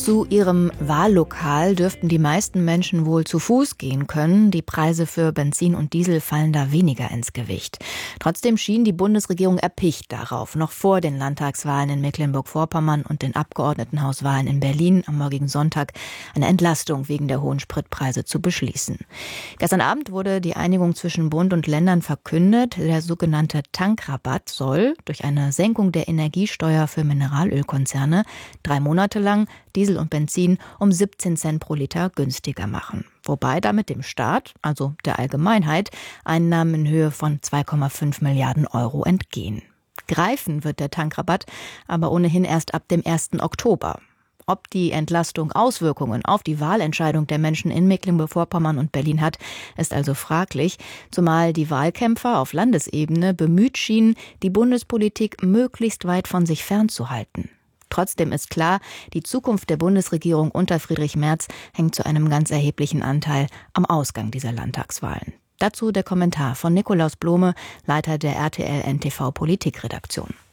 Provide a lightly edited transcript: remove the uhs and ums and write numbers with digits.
Zu ihrem Wahllokal dürften die meisten Menschen wohl zu Fuß gehen können. Die Preise für Benzin und Diesel fallen da weniger ins Gewicht. Trotzdem schien die Bundesregierung erpicht darauf, noch vor den Landtagswahlen in Mecklenburg-Vorpommern und den Abgeordnetenhauswahlen in Berlin am morgigen Sonntag eine Entlastung wegen der hohen Spritpreise zu beschließen. Gestern Abend wurde die Einigung zwischen Bund und Ländern verkündet. Der sogenannte Tankrabatt soll durch eine Senkung der Energiesteuer für Mineralölkonzerne 3 Monate lang Diesel und Benzin um 17 Cent pro Liter günstiger machen. Wobei damit dem Staat, also der Allgemeinheit, Einnahmen in Höhe von 2,5 Milliarden Euro entgehen. Greifen wird der Tankrabatt aber ohnehin erst ab dem 1. Oktober. Ob die Entlastung Auswirkungen auf die Wahlentscheidung der Menschen in Mecklenburg-Vorpommern und Berlin hat, ist also fraglich, zumal die Wahlkämpfer auf Landesebene bemüht schienen, die Bundespolitik möglichst weit von sich fernzuhalten. Trotzdem ist klar, die Zukunft der Bundesregierung unter Friedrich Merz hängt zu einem ganz erheblichen Anteil am Ausgang dieser Landtagswahlen. Dazu der Kommentar von Nikolaus Blome, Leiter der RTL NTV Politikredaktion.